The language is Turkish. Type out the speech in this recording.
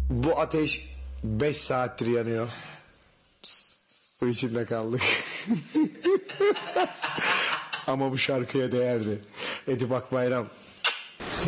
Bu ateş 5 saattir yanıyor. Su içinde kaldık. Ama bu şarkıya değerdi. Edip Akbayram